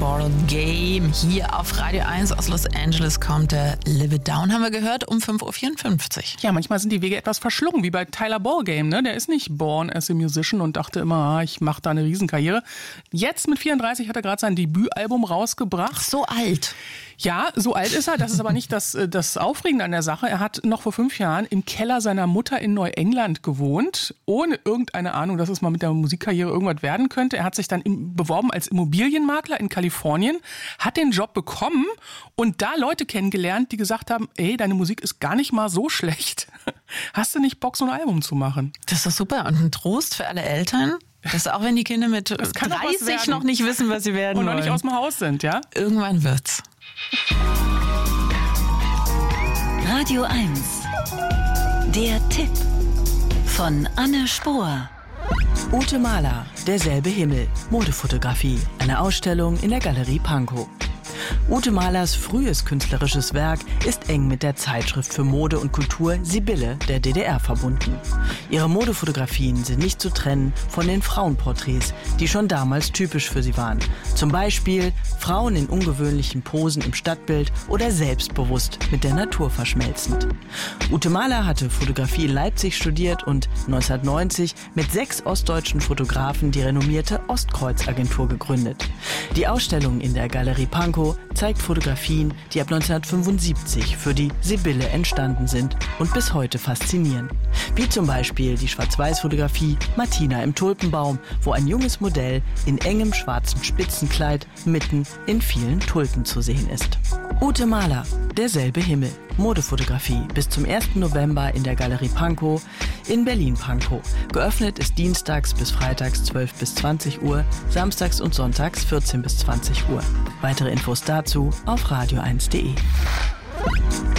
Ball Game. Hier auf Radio 1 aus Los Angeles kommt der Live It Down, haben wir gehört, um 5.54 Uhr. Ja, manchmal sind die Wege etwas verschlungen, wie bei Tyler Ballgame, ne? Der ist nicht born as a musician und dachte immer, ich mache da eine Riesenkarriere. Jetzt mit 34 hat er gerade sein Debütalbum rausgebracht. So alt. Ja, so alt ist er. Das ist aber nicht das Aufregende an der Sache. Er hat noch vor 5 Jahren im Keller seiner Mutter in Neuengland gewohnt, ohne irgendeine Ahnung, dass es mal mit der Musikkarriere irgendwas werden könnte. Er hat sich dann beworben als Immobilienmakler in Kalifornien, hat den Job bekommen und da Leute kennengelernt, die gesagt haben, ey, deine Musik ist gar nicht mal so schlecht. Hast du nicht Bock, so ein Album zu machen? Das ist doch super und ein Trost für alle Eltern. Das auch wenn die Kinder mit 30 noch nicht wissen, was sie werden und noch wollen. nicht aus dem Haus sind, ja? Irgendwann wird's. Radio 1. Der Tipp von Anne Spohr. Ute Mahler, derselbe Himmel, Modefotografie, eine Ausstellung in der Galerie Pankow. Ute Mahlers frühes künstlerisches Werk ist eng mit der Zeitschrift für Mode und Kultur Sibylle der DDR verbunden. Ihre Modefotografien sind nicht zu trennen von den Frauenporträts, die schon damals typisch für sie waren. Zum Beispiel Frauen in ungewöhnlichen Posen im Stadtbild oder selbstbewusst mit der Natur verschmelzend. Ute Mahler hatte Fotografie in Leipzig studiert und 1990 mit 6 ostdeutschen Fotografen die renommierte Ostkreuz-Agentur gegründet. Die Ausstellung in der Galerie Pankow zeigt Fotografien, die ab 1975 für die Sibylle entstanden sind und bis heute faszinieren. Wie zum Beispiel die Schwarz-Weiß-Fotografie Martina im Tulpenbaum, wo ein junges Modell in engem schwarzen Spitzenkleid mitten in vielen Tulpen zu sehen ist. Ute Mahler, derselbe Himmel. Modefotografie bis zum 1. November in der Galerie Pankow in Berlin-Pankow. Geöffnet ist dienstags bis freitags 12 bis 20 Uhr, samstags und sonntags 14 bis 20 Uhr. Weitere Infos dazu auf radio1.de.